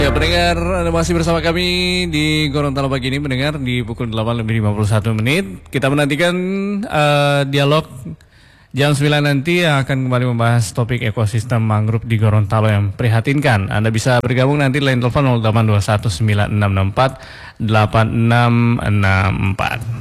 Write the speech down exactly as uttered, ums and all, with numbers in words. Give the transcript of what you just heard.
Ya pendengar, Anda masih bersama kami di Gorontalo pagi ini, mendengar di pukul delapan lebih lima puluh satu menit. Kita menantikan uh, dialog jam sembilan nanti yang akan kembali membahas topik ekosistem mangrove di Gorontalo yang prihatinkan. Anda bisa bergabung nanti line telepon nol delapan dua satu sembilan enam enam empat delapan enam enam empat.